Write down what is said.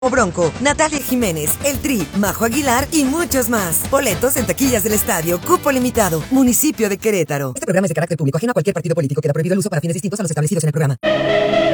Bronco, Natalia Jiménez, El Tri, Majo Aguilar y muchos más. Boletos en taquillas del estadio, cupo limitado, municipio de Querétaro. Este programa es de carácter público, ajeno a cualquier partido político. Queda prohibido el uso para fines distintos a los establecidos en el programa.